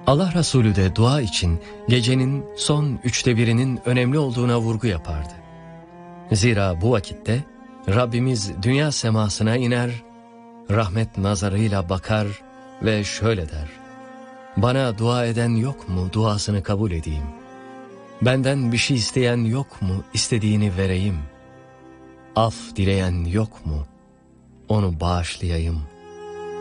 Allah Resulü de dua için gecenin son 1/3'inin önemli olduğuna vurgu yapardı. Zira bu vakitte Rabbimiz dünya semasına iner, rahmet nazarıyla bakar ve şöyle der: "Bana dua eden yok mu, duasını kabul edeyim? Benden bir şey isteyen yok mu, istediğini vereyim? Af dileyen yok mu, onu bağışlayayım?"